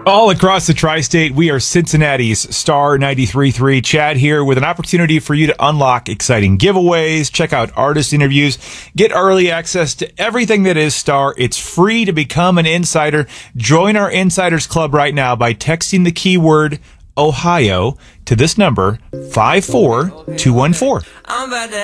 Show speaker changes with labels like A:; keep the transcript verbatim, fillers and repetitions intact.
A: All across the tri-state, we are Cincinnati's Star ninety-three point three. Chad here with an opportunity for you to unlock exciting giveaways, check out artist interviews, get early access to everything that is Star. It's free to become an insider. Join our Insiders Club right now by texting the keyword Ohio to this number, five four two one four.